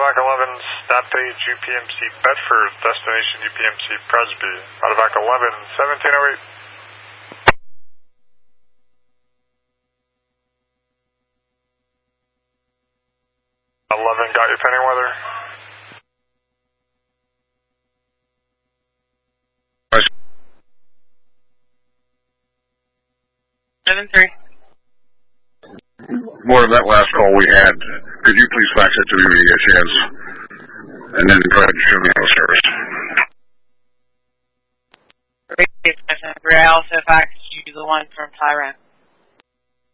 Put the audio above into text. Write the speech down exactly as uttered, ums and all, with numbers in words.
Medevac eleven, stop page U P M C Bedford, destination U P M C Presby. Medevac eleven, seventeen oh eight. eleven, got you pending weather. seven three. More of that last call we had. Could you please fax it to me when you get a chance? And then go ahead and show me how it service. I also faxed you the one from Tyrant.